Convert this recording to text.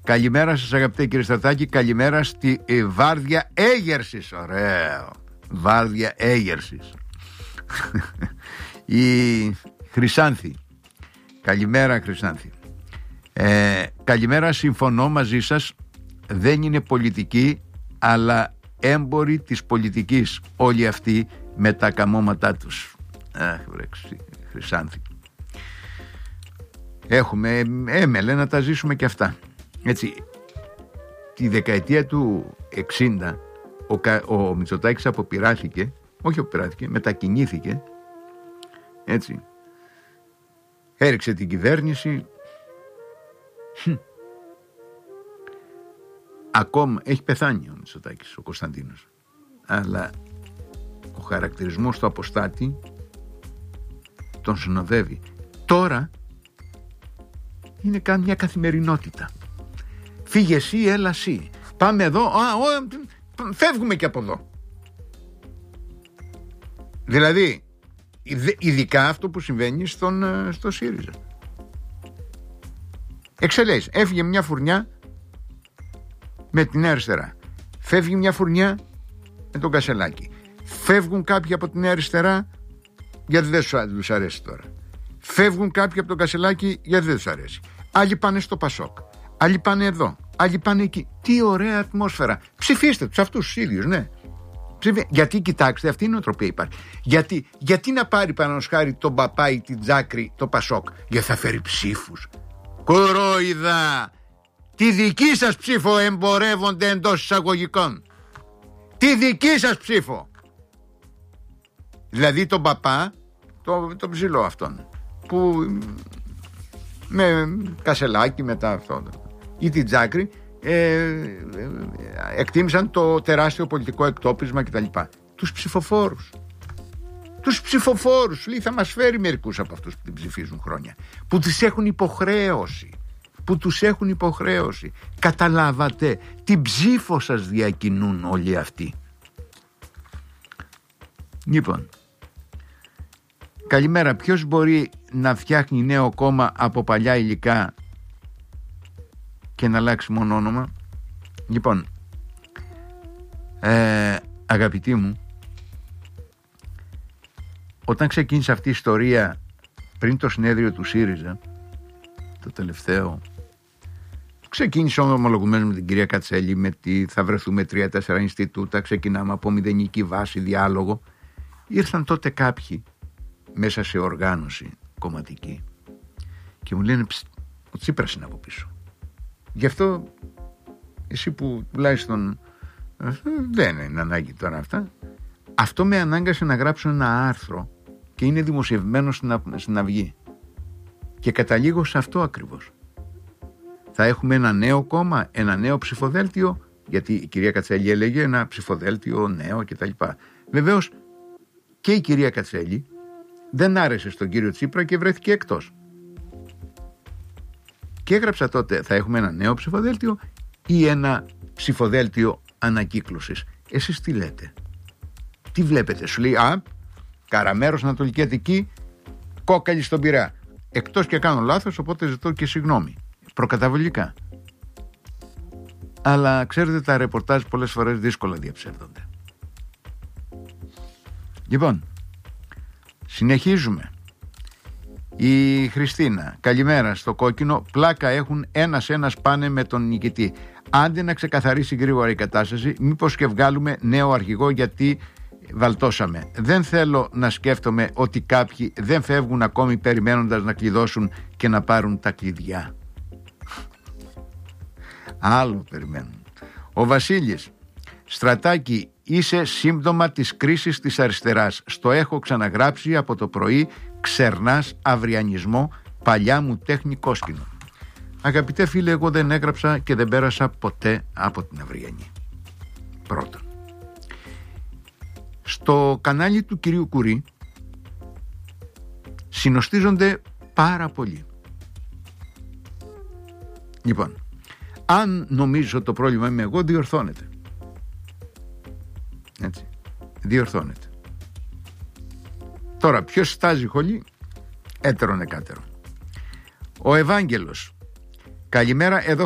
Καλημέρα σας αγαπητέ κύριε Στρατάκη. Καλημέρα στη Βάρδια Έγερσης. Ωραίο. Βάρδια Έγερσης. Η Χρυσάνθη. Καλημέρα Χρυσάνθη. Καλημέρα, συμφωνώ μαζί σας. Δεν είναι πολιτική, αλλά έμποροι της πολιτικής όλοι αυτοί με τα καμώματά τους. Αχ, Χρυσάνθη. Έχουμε έμελε να τα ζήσουμε και αυτά. Έτσι, τη δεκαετία του 60 ο Μητσοτάκης μετακινήθηκε, έτσι, έριξε την κυβέρνηση. Ακόμα έχει πεθάνει ο Μητσοτάκης, ο Κωνσταντίνος, αλλά ο χαρακτηρισμός του αποστάτη τον συνοδεύει. Τώρα είναι μια καθημερινότητα. Φύγε εσύ, έλα εσύ. Πάμε εδώ, φεύγουμε και από εδώ. Δηλαδή, ειδικά αυτό που συμβαίνει στο ΣΥΡΙΖΑ. Εξελέγεις, έφυγε μια φουρνιά με την Νέα Αριστερά. Φεύγει μια φουρνιά με τον Κασελάκη. Φεύγουν κάποιοι από την Νέα Αριστερά γιατί δεν τους αρέσει τώρα. Φεύγουν κάποιοι από τον Κασελάκη γιατί δεν τους αρέσει. Άλλοι πάνε στο Πασόκ. Άλλοι πάνε εδώ. Άλλοι πάνε εκεί. Τι ωραία ατμόσφαιρα. Ψηφίστε τους αυτούς τους ίδιους, ναι. Γιατί κοιτάξτε, αυτή η νοοτροπία υπάρχει. Γιατί να πάρει παραδείγματος χάρη τον Παπά ή την Τζάκρη το Πασόκ? Γιατί θα φέρει ψήφους. Κορόιδα. Τη δική σας ψήφο εμπορεύονται εντός εισαγωγικών. Τη δική σας ψήφο. Δηλαδή τον Παπά, τον ψηλό αυτόν, που με Κασελάκι μετά αυτό, ή την Τζάκρη, εκτίμησαν το τεράστιο πολιτικό εκτόπισμα κτλ. Τους ψηφοφόρους, λέει, θα μας φέρει μερικούς από αυτούς που την ψηφίζουν χρόνια, που τους έχουν υποχρέωση. Καταλάβατε, την ψήφο σας διακινούν όλοι αυτοί. Λοιπόν, καλημέρα. Ποιος μπορεί να φτιάχνει νέο κόμμα από παλιά υλικά και να αλλάξει μόνο όνομα? Λοιπόν, αγαπητοί μου, όταν ξεκίνησε αυτή η ιστορία πριν το συνέδριο του ΣΥΡΙΖΑ, το τελευταίο, ξεκίνησε ομολογουμένως με την κυρία Κατσέλη, με θα βρεθούμε 3-4 Ινστιτούτα, ξεκινάμε από μηδενική βάση, διάλογο. Ήρθαν τότε κάποιοι μέσα σε οργάνωση κομματική και μου λένε, ο Τσίπρας είναι από πίσω. Γι' αυτό εσύ που τουλάχιστον δεν είναι ανάγκη τώρα αυτά. Αυτό με ανάγκασε να γράψω ένα άρθρο και είναι δημοσιευμένο στην Αυγή. Και καταλήγω σε αυτό ακριβώς. Θα έχουμε ένα νέο κόμμα, ένα νέο ψηφοδέλτιο, γιατί η κυρία Κατσέλη έλεγε ένα ψηφοδέλτιο νέο κτλ. Βεβαίως και η κυρία Κατσέλη δεν άρεσε στον κύριο Τσίπρα και βρέθηκε εκτός. Και έγραψα τότε, θα έχουμε ένα νέο ψηφοδέλτιο ή ένα ψηφοδέλτιο ανακύκλωσης? Εσείς τι λέτε? Τι βλέπετε? Σου λέει, Καραμέρος, Ανατολική Αττική, Κόκαλη στον Πειραιά. Εκτός και κάνω λάθος, οπότε ζητώ και συγγνώμη προκαταβολικά. Αλλά ξέρετε, τα ρεπορτάζ πολλές φορές δύσκολα διαψεύδονται. Λοιπόν, συνεχίζουμε. Η Χριστίνα, καλημέρα. Στο κόκκινο πλάκα έχουν, ένας πάνε με τον νικητή. Άντε να ξεκαθαρίσει γρήγορα η κατάσταση, μήπως και βγάλουμε νέο αρχηγό, γιατί βαλτώσαμε. Δεν θέλω να σκέφτομαι ότι κάποιοι δεν φεύγουν ακόμη περιμένοντας να κλειδώσουν και να πάρουν τα κλειδιά. Άλλο περιμένουν. Ο Βασίλης, Στρατάκη, είσαι σύμπτωμα της κρίσης της αριστεράς. Στο έχω ξαναγράψει από το πρωί. Ξερνάς αυριανισμό, παλιά μου τέχνη κόσκινο. Αγαπητέ φίλε, εγώ δεν έγραψα και δεν πέρασα ποτέ από την αυριανή. Πρώτον, στο κανάλι του κυρίου Κουρί συνοστίζονται πάρα πολύ. Λοιπόν, αν νομίζω το πρόβλημα είμαι εγώ, διορθώνεται. Έτσι, διορθώνεται. Τώρα, ποιος στάζει χολή? Έτερον εκάτερον. Ο Ευάγγελος, καλημέρα. Εδώ